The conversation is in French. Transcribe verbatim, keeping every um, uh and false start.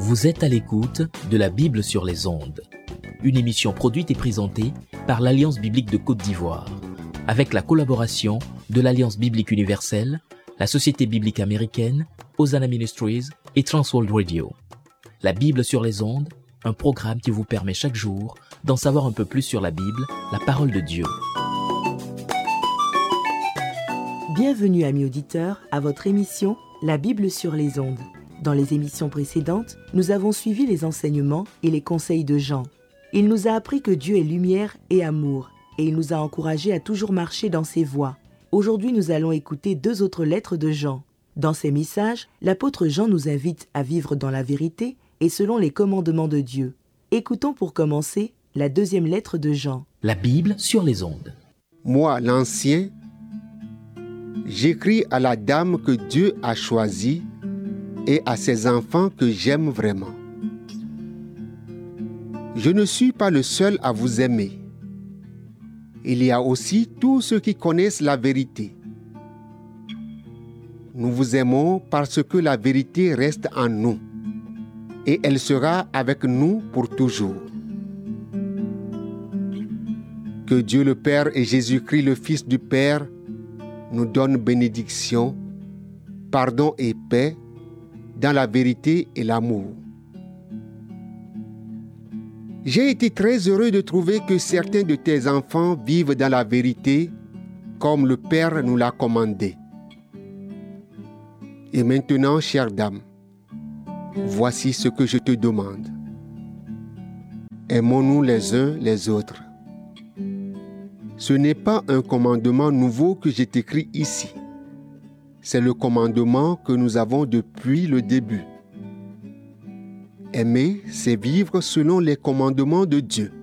Vous êtes à l'écoute de la Bible sur les ondes, une émission produite et présentée par l'Alliance biblique de Côte d'Ivoire, avec la collaboration de l'Alliance biblique universelle, la Société biblique américaine, Hosanna Ministries et Transworld Radio. La Bible sur les ondes, un programme qui vous permet chaque jour d'en savoir un peu plus sur la Bible, la parole de Dieu. Bienvenue, amis auditeurs, à votre émission La Bible sur les ondes. Dans les émissions précédentes, nous avons suivi les enseignements et les conseils de Jean. Il nous a appris que Dieu est lumière et amour, et il nous a encouragés à toujours marcher dans ses voies. Aujourd'hui, nous allons écouter deux autres lettres de Jean. Dans ces messages, l'apôtre Jean nous invite à vivre dans la vérité et selon les commandements de Dieu. Écoutons pour commencer la deuxième lettre de Jean. La Bible sur les ondes. Moi, l'ancien, j'écris à la dame que Dieu a choisie et à ses enfants que j'aime vraiment. Je ne suis pas le seul à vous aimer. Il y a aussi tous ceux qui connaissent la vérité. Nous vous aimons parce que la vérité reste en nous et elle sera avec nous pour toujours. Que Dieu le Père et Jésus-Christ le Fils du Père nous donnent bénédiction, pardon et paix dans la vérité et l'amour. J'ai été très heureux de trouver que certains de tes enfants vivent dans la vérité comme le Père nous l'a commandé. Et maintenant, chère dame, voici ce que je te demande. Aimons-nous les uns les autres. Ce n'est pas un commandement nouveau que je t'écris ici. C'est le commandement que nous avons depuis le début. Aimer, c'est vivre selon les commandements de Dieu.